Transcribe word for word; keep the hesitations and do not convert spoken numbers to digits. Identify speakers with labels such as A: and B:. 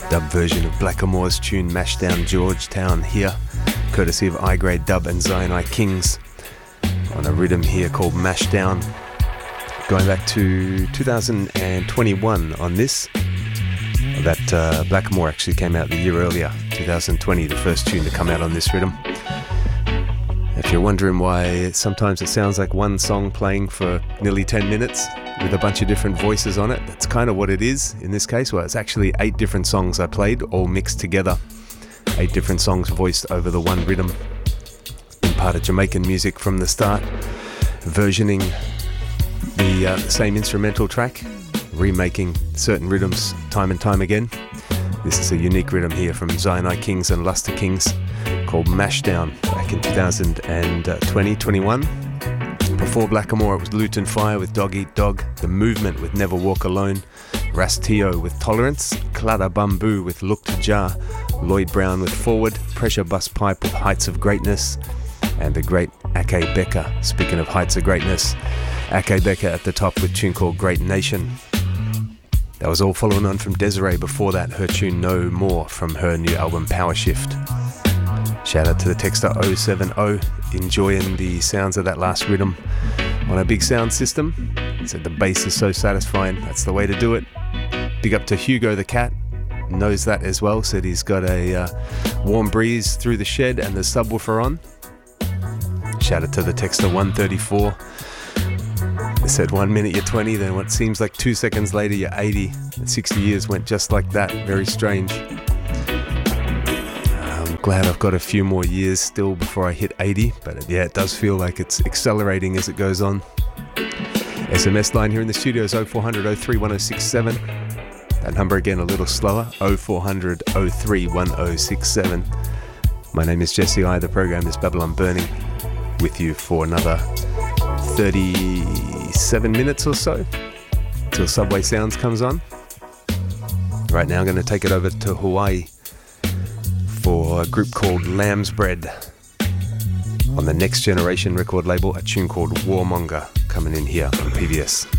A: Dub version of Blackamore's tune Mashdown Georgetown here, courtesy of I-Grade Dub and Zion I Kings, on a rhythm here called Mashdown. Going back to two thousand twenty-one on this. That uh, Blackamore actually came out the year earlier, two thousand twenty, the first tune to come out on this rhythm. If you're wondering why sometimes it sounds like one song playing for nearly ten minutes with a bunch of different voices on it, that's kind of what it is in this case. Well, it's actually eight different songs I played, all mixed together. Eight different songs voiced over the one rhythm. It's been part of Jamaican music from the start, versioning the, uh, the same instrumental track, remaking certain rhythms time and time again. This is a unique rhythm here from Zion I Kings and Luster Kings called Mashdown back in two thousand twenty twenty-one. Before Blackamore it was Luton Fire with Dog Eat Dog, The Movement with Never Walk Alone, Rastio with Tolerance, Clada Bamboo with Look to Jah, Lloyd Brown with Forward, Pressure Bus Pipe with Heights of Greatness, and the great Ake Becker. Speaking of Heights of Greatness, Ake Becker at the top with a tune called Great Nation. That was all following on from Desiree before that, her tune No More from her new album Power Shift. Shout out to the texter oh seven oh, enjoying the sounds of that last rhythm on a big sound system. Said the bass is so satisfying, that's the way to do it. Big up to Hugo the cat, knows that as well, said he's got a uh, warm breeze through the shed and the subwoofer on. Shout out to the texter one thirty-four. They said one minute you're twenty, then what seems like two seconds later you're eighty. sixty years went just like that, very strange. I'm glad I've got a few more years still before I hit eighty, but yeah, it does feel like it's accelerating as it goes on. S M S line here in the studio is oh four hundred oh three one oh six seven. That number again a little slower, oh four hundred oh three one oh six seven. My name is Jesse I, the program is Babylon Burning, with you for another thirty-seven minutes or so till Subway Sounds comes on. Right now I'm going to take it over to Hawaii for a group called Lamb's Bread on the Next Generation record label, a tune called Warmonger coming in here on P B S.